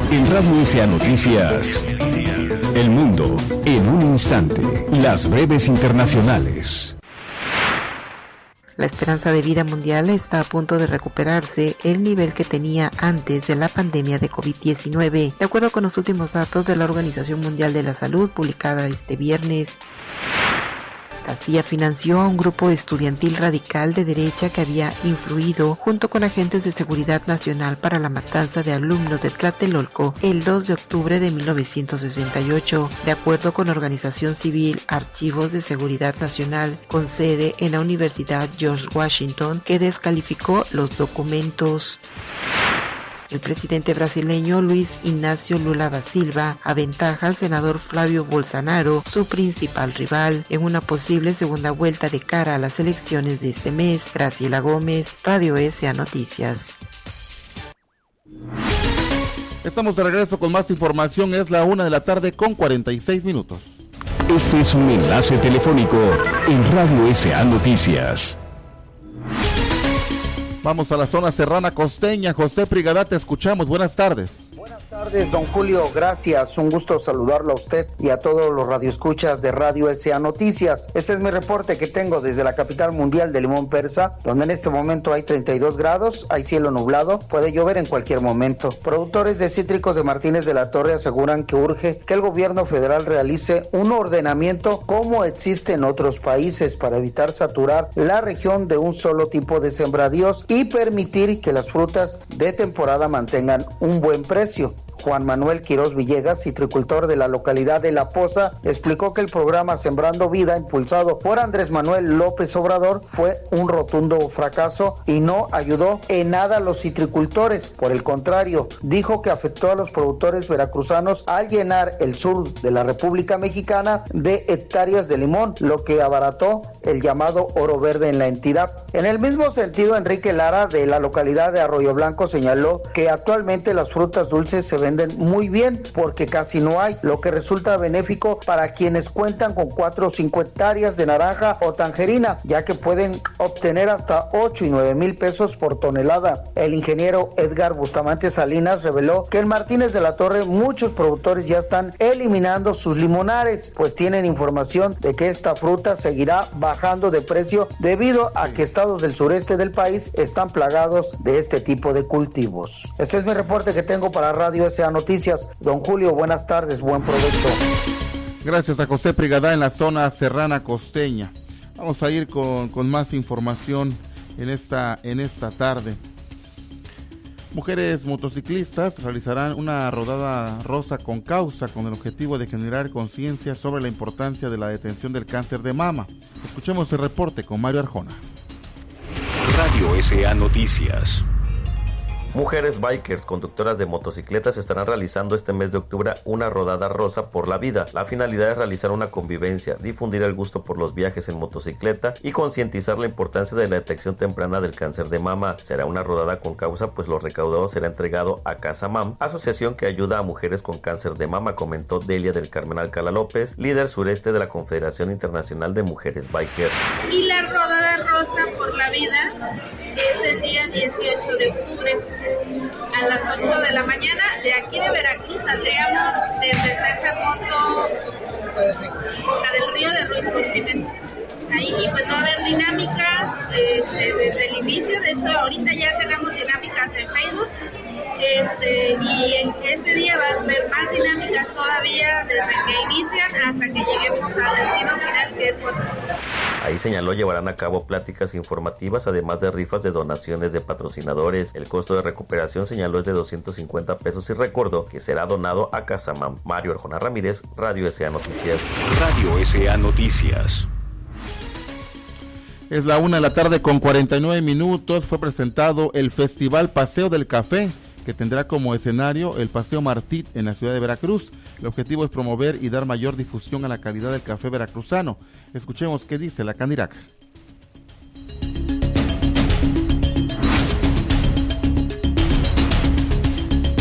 En Radio S.A. Noticias, el mundo en un instante. Las breves internacionales. La esperanza de vida mundial está a punto de recuperarse el nivel que tenía antes de la pandemia de COVID-19, de acuerdo con los últimos datos de la Organización Mundial de la Salud publicada este viernes. La CIA financió a un grupo estudiantil radical de derecha que había influido junto con agentes de seguridad nacional para la matanza de alumnos de Tlatelolco el 2 de octubre de 1968, de acuerdo con la organización civil Archivos de Seguridad Nacional, con sede en la Universidad George Washington, que descalificó los documentos. El presidente brasileño Luiz Inácio Lula da Silva aventaja al senador Flávio Bolsonaro, su principal rival, en una posible segunda vuelta de cara a las elecciones de este mes. Graciela Gómez, Radio S.A. Noticias. Estamos de regreso con más información. Es la 1:46 p.m. Este es un enlace telefónico en Radio S.A. Noticias. Vamos a la zona serrana costeña. José Prigadá, te escuchamos. Buenas tardes. Buenas tardes, don Julio. Gracias. Un gusto saludarlo a usted y a todos los radioescuchas de Radio S.A. Noticias. Ese es mi reporte que tengo desde la capital mundial de Limón Persa, donde en este momento hay 32 grados, hay cielo nublado, puede llover en cualquier momento. Productores de cítricos de Martínez de la Torre aseguran que urge que el gobierno federal realice un ordenamiento como existe en otros países para evitar saturar la región de un solo tipo de sembradíos y permitir que las frutas de temporada mantengan un buen precio. Juan Manuel Quirós Villegas, citricultor de la localidad de La Poza, explicó que el programa Sembrando Vida, impulsado por Andrés Manuel López Obrador, fue un rotundo fracaso y no ayudó en nada a los citricultores. Por el contrario, dijo que afectó a los productores veracruzanos al llenar el sur de la República Mexicana de hectáreas de limón, lo que abarató el llamado oro verde en la entidad. En el mismo sentido, Enrique Lara, de la localidad de Arroyo Blanco, señaló que actualmente las frutas dulces se venden muy bien porque casi no hay, lo que resulta benéfico para quienes cuentan con 4 o 5 hectáreas de naranja o tangerina, ya que pueden obtener hasta 8 y 9 mil pesos por tonelada. El ingeniero Edgar Bustamante Salinas reveló que en Martínez de la Torre muchos productores ya están eliminando sus limonares, pues tienen información de que esta fruta seguirá bajando de precio debido a que estados del sureste del país están plagados de este tipo de cultivos. Este es mi reporte que tengo para Radio S.A. Noticias. Don Julio, buenas tardes, buen provecho. Gracias a José Prigadá en la zona serrana costeña. Vamos a ir con más información en esta tarde. Mujeres motociclistas realizarán una rodada rosa con causa con el objetivo de generar conciencia sobre la importancia de la detención del cáncer de mama. Escuchemos el reporte con Mario Arjona. Radio S.A. Noticias. Mujeres bikers, conductoras de motocicletas, estarán realizando este mes de octubre una rodada rosa por la vida. La finalidad es realizar una convivencia, difundir el gusto por los viajes en motocicleta y concientizar la importancia de la detección temprana del cáncer de mama. Será una rodada con causa, pues lo recaudado será entregado a Casa Mam, asociación que ayuda a mujeres con cáncer de mama, comentó Delia del Carmen Alcalá López, líder sureste de la Confederación Internacional de Mujeres Bikers. Y la rodada rosa por la vida es el día 18 de octubre. A las 8 de la mañana, de aquí de Veracruz saldríamos desde Serjamoto a del río de Ruiz Cortines. Ahí, y pues va a haber dinámicas desde el inicio. De hecho, ahorita ya tenemos dinámicas en Facebook. Y en ese día vas a ver más dinámicas todavía desde que inician hasta que lleguemos al destino final, que es Huatusco. Ahí señaló llevarán a cabo pláticas informativas, además de rifas de donaciones de patrocinadores. El costo de recuperación, señaló, es de 250 pesos y recordó que será donado a Casamam. Mario Arjona Ramírez, Radio S.A. Noticias. Radio S.A. Noticias. Es la 1:49 p.m. Fue presentado el Festival Paseo del Café, que tendrá como escenario el Paseo Martí en la ciudad de Veracruz. El objetivo es promover y dar mayor difusión a la calidad del café veracruzano. Escuchemos qué dice la Canirac.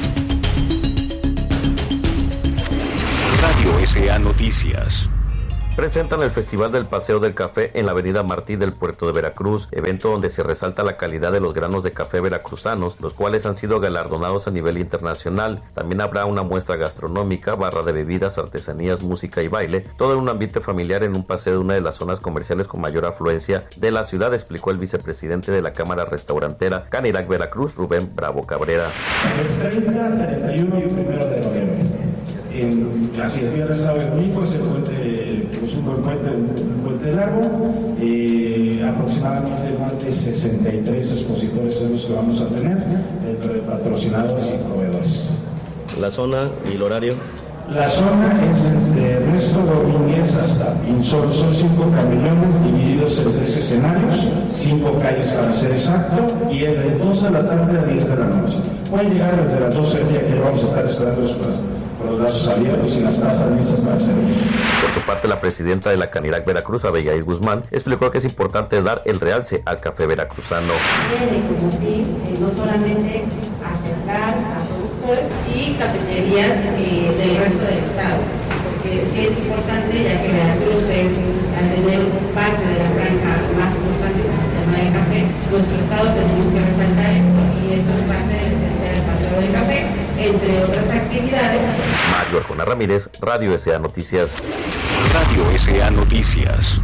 Radio S.A. Noticias. Presentan el Festival del Paseo del Café en la avenida Martí del puerto de Veracruz, evento donde se resalta la calidad de los granos de café veracruzanos, los cuales han sido galardonados a nivel internacional. También habrá una muestra gastronómica, barra de bebidas, artesanías, música y baile, todo en un ambiente familiar en un paseo de una de las zonas comerciales con mayor afluencia de la ciudad, explicó el vicepresidente de la Cámara Restaurantera Canirac Veracruz, Rubén Bravo Cabrera. Es 30, 31 y 1 de noviembre. Así es, viernes, sábado y domingo es el puente, es un buen puente, un puente largo. Aproximadamente más de 63 expositores son los que vamos a tener, entre patrocinadores y proveedores. La zona y el horario. La zona es desde Ernesto Domínguez hasta Pinsol. Son 5 camellones divididos en 3 escenarios, 5 calles para ser exacto, y es de 2 de la tarde a 10 de la noche. Pueden llegar desde las 12 del día, que vamos a estar esperando con los brazos abiertos y las tazas listas para servir. Por su parte, la presidenta de la Canirac Veracruz, Abigail Guzmán, explicó que es importante dar el realce al café veracruzano. Tiene como fin no solamente acercar a productores y cafeterías del resto del estado, porque sí es importante, ya que Veracruz es, al tener parte de la franja más importante con el tema del café, nuestro estado tenemos que resaltar esto, y eso es parte de la esencia del paseo del café, entre otras actividades. Mario Arjona Ramírez, Radio S.A. Noticias. Radio S.A. Noticias.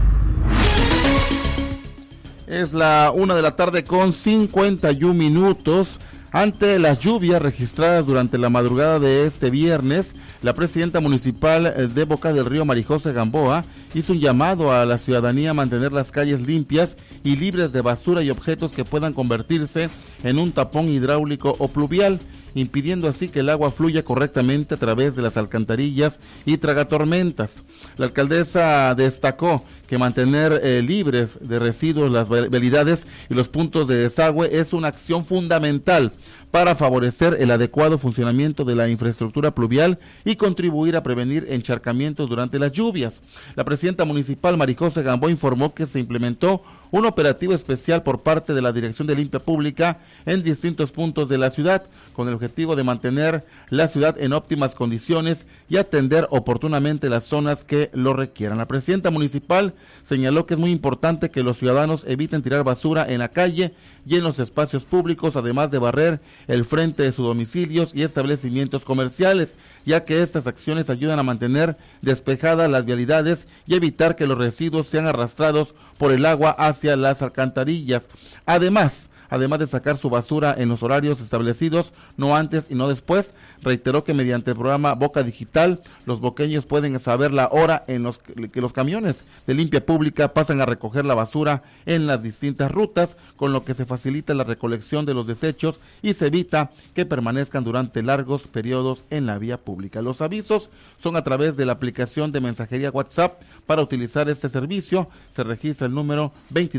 Es la 1:00 con 51 minutos. Ante las lluvias registradas durante la madrugada de este viernes, la presidenta municipal de Boca del Río, Marijose Gamboa, hizo un llamado a la ciudadanía a mantener las calles limpias y libres de basura y objetos que puedan convertirse en un tapón hidráulico o pluvial, impidiendo así que el agua fluya correctamente a través de las alcantarillas y tragatormentas. La alcaldesa destacó que mantener libres de residuos las vialidades y los puntos de desagüe es una acción fundamental para favorecer el adecuado funcionamiento de la infraestructura pluvial y contribuir a prevenir encharcamientos durante las lluvias. La presidenta municipal, Marijose Gamboa, informó que se implementó un operativo especial por parte de la Dirección de Limpia Pública en distintos puntos de la ciudad, con el objetivo de mantener la ciudad en óptimas condiciones y atender oportunamente las zonas que lo requieran. La presidenta municipal señaló que es muy importante que los ciudadanos eviten tirar basura en la calle y en los espacios públicos, además de barrer el frente de sus domicilios y establecimientos comerciales, ya que estas acciones ayudan a mantener despejadas las vialidades y evitar que los residuos sean arrastrados por el agua hacia las alcantarillas. Además de sacar su basura en los horarios establecidos, no antes y no después, reiteró que mediante el programa Boca Digital, los boqueños pueden saber la hora en que los camiones de limpia pública pasan a recoger la basura en las distintas rutas, con lo que se facilita la recolección de los desechos y se evita que permanezcan durante largos periodos en la vía pública. Los avisos son a través de la aplicación de mensajería WhatsApp. Para utilizar este servicio, se registra el número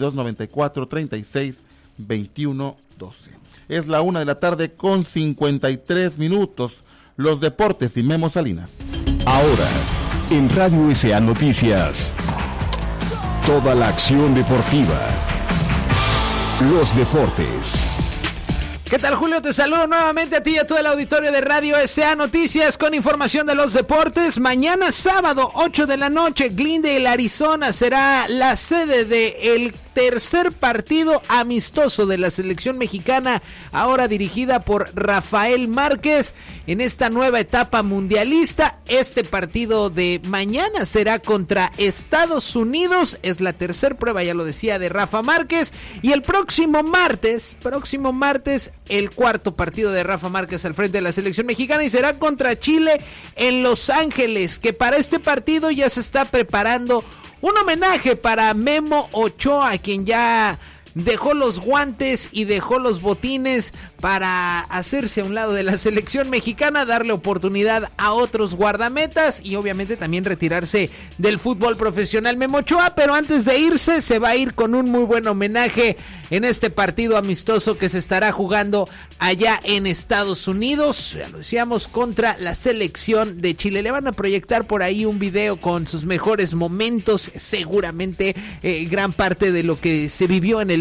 2294-362112. Es la 1:00 con 53 minutos. Los deportes y Memo Salinas. Ahora, en Radio S.A. Noticias, toda la acción deportiva. Los deportes. ¿Qué tal, Julio? Te saludo nuevamente a ti y a todo el auditorio de Radio S.A. Noticias con información de los deportes. Mañana sábado, 8 de la noche, Glendale, Arizona será la sede del tercer partido amistoso de la selección mexicana, ahora dirigida por Rafael Márquez en esta nueva etapa mundialista. Este partido de mañana será contra Estados Unidos, es la tercera prueba, ya lo decía, de Rafa Márquez, y el próximo martes, el cuarto partido de Rafa Márquez al frente de la selección mexicana, y será contra Chile en Los Ángeles, que para este partido ya se está preparando un homenaje para Memo Ochoa, quien ya dejó los guantes y dejó los botines para hacerse a un lado de la selección mexicana, darle oportunidad a otros guardametas y obviamente también retirarse del fútbol profesional Memo Ochoa, pero antes de irse se va a ir con un muy buen homenaje en este partido amistoso que se estará jugando allá en Estados Unidos, ya lo decíamos, contra la selección de Chile. Le van a proyectar por ahí un video con sus mejores momentos, seguramente gran parte de lo que se vivió en el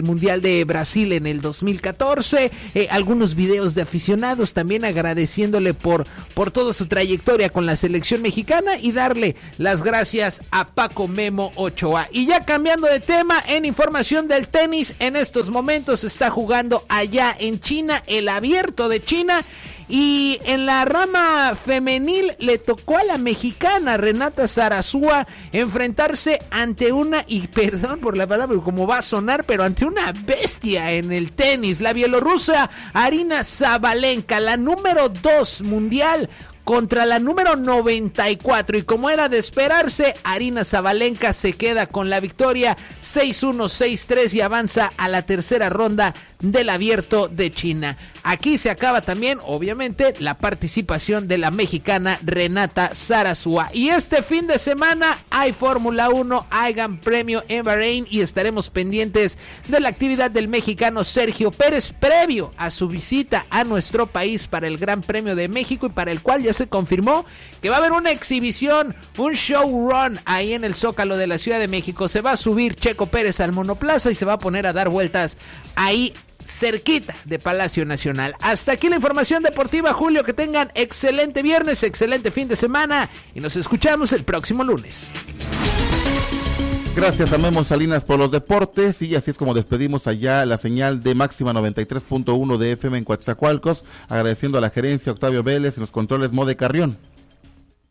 Mundial de Brasil en el 2014, algunos videos de aficionados también agradeciéndole por toda su trayectoria con la selección mexicana y darle las gracias a Paco Memo Ochoa. Y ya cambiando de tema, en información del tenis, en estos momentos se está jugando allá en China, el Abierto de China. Y en la rama femenil le tocó a la mexicana Renata Zarazúa enfrentarse ante una, y perdón por la palabra como va a sonar, pero ante una bestia en el tenis, la bielorrusa Aryna Sabalenka, la número 2 mundial, contra la número 94, y como era de esperarse, Aryna Sabalenka se queda con la victoria 6-1, 6-3 y avanza a la tercera ronda del Abierto de China. Aquí se acaba también, obviamente, la participación de la mexicana Renata Zarazúa. Y este fin de semana hay Fórmula 1, hay Gran Premio en Bahrein y estaremos pendientes de la actividad del mexicano Sergio Pérez previo a su visita a nuestro país para el Gran Premio de México, y para el cual ya se confirmó que va a haber una exhibición, un showrun ahí en el Zócalo de la Ciudad de México. Se va a subir Checo Pérez al monoplaza y se va a poner a dar vueltas ahí cerquita de Palacio Nacional. Hasta aquí la información deportiva, Julio. Que tengan excelente viernes, excelente fin de semana y nos escuchamos el próximo lunes. Gracias a Memo Salinas por los deportes, y así es como despedimos allá la señal de máxima 93.1 de FM en Coatzacoalcos, agradeciendo a la gerencia Octavio Vélez, en los controles Mode Carrión.